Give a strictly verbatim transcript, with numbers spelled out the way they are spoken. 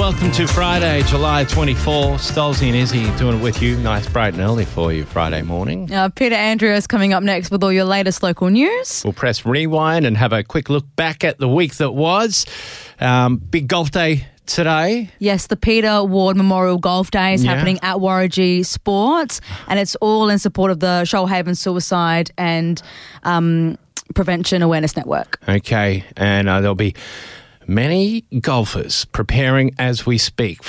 welcome to Friday, July twenty-fourth. Stolzy and Izzy doing it with you. Nice, bright and early for you Friday morning. Uh, Peter Andrews coming up next with all your latest local news. We'll press rewind and have a quick look back at the week that was. Um, big golf day today. Yes, the Peter Ward Memorial Golf Day is Yeah. happening at Warragee Sports, and it's all in support of the Shoalhaven Suicide and um, Prevention Awareness Network. Okay, and uh, there'll be many golfers preparing as we speak